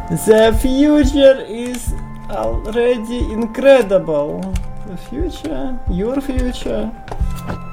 The future is already incredible. The future, your future.